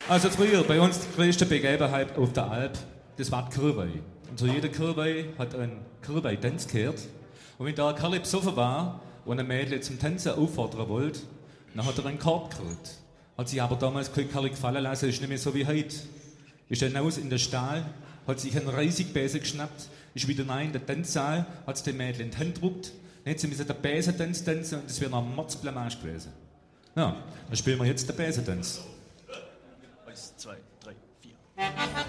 Also früher, bei uns die größte Begebenheit auf der Alp, das war die Kirwei. Und zu jeder Kirwei hat ein Kirwei-Tanz gehört. Und wenn da ein Kerl besoffen war und ein Mädchen zum Tanzen auffordern wollte, dann hat er einen Korb gekriegt. Hat sich aber damals kein Kerl gefallen lassen, ist nicht mehr so wie heute. Ist dann raus in den Stall, hat sich einen Reisigbesen geschnappt, ist wieder rein in den Tanzsaal, hat es dem Mädchen in die Hand gedruckt, dann hat sie den Besentanz tanzen und das wäre noch ein Mordsblamage gewesen. Ja, dann spielen wir jetzt den Besentanz. 1, 2, 3, 4.